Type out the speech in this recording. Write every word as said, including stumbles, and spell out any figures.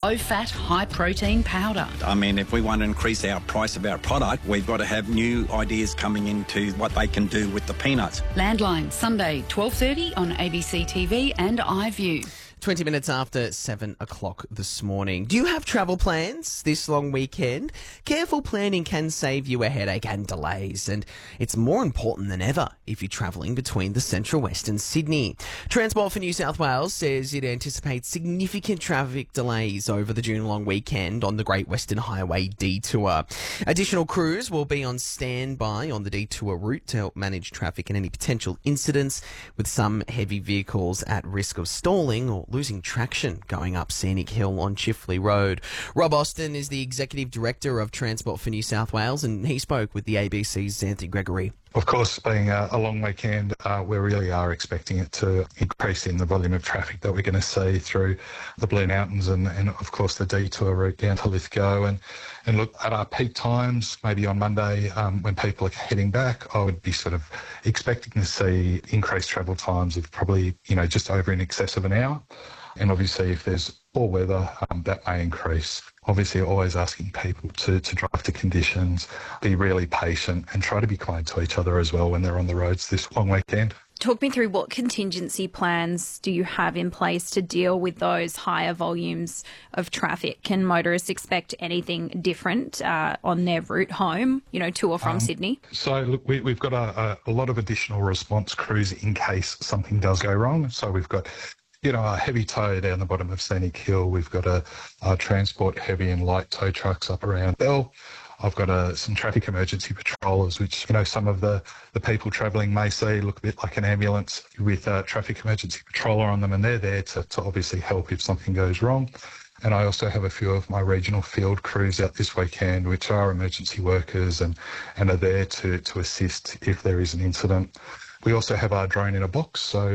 low-fat, high-protein powder. I mean, if we want to increase our price of our product, we've got to have new ideas coming into what they can do with the peanuts. Landline, Sunday, twelve thirty on A B C T V and iView. twenty minutes after seven o'clock this morning. Do you have travel plans this long weekend? Careful planning can save you a headache and delays, and it's more important than ever if you're travelling between the Central West and Sydney. Transport for New South Wales says it anticipates significant traffic delays over the June long weekend on the Great Western Highway detour. Additional crews will be on standby on the detour route to help manage traffic and any potential incidents, with some heavy vehicles at risk of stalling or losing traction going up Scenic Hill on Chifley Road. Rob Austin is the Executive Director of Transport for New South Wales, and he spoke with the A B C's Anthony Gregory. Of course, being a, a long weekend, uh, we really are expecting it to increase in the volume of traffic that we're going to see through the Blue Mountains and, and of course, the detour route down to Lithgow. And, and look, at our peak times, maybe on Monday, um, when people are heading back, I would be sort of expecting to see increased travel times of probably, you know, just over in excess of an hour. And obviously, if there's poor weather, um, that may increase. Obviously, always asking people to, to drive to conditions, be really patient and try to be kind to each other as well when they're on the roads this long weekend. Talk me through what contingency plans do you have in place to deal with those higher volumes of traffic? Can motorists expect anything different uh, on their route home, you know, to or from um, Sydney? So, look, we, we've got a, a lot of additional response crews in case something does go wrong. So we've got You know, a heavy tow down the bottom of Scenic Hill. We've got a, a transport heavy and light tow trucks up around Bell. I've got a, some traffic emergency patrollers, which, you know, some of the, the people travelling may see look a bit like an ambulance with a traffic emergency patroller on them, and they're there to, to obviously help if something goes wrong. And I also have a few of my regional field crews out this weekend, which are emergency workers and, and are there to, to assist if there is an incident. We also have our drone in a box, so